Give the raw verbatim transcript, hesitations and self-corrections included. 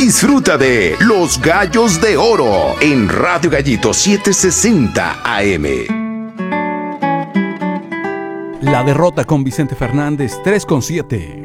Disfruta de Los Gallos de Oro en Radio Gallito setecientos sesenta A M. La derrota con Vicente Fernández tres con siete.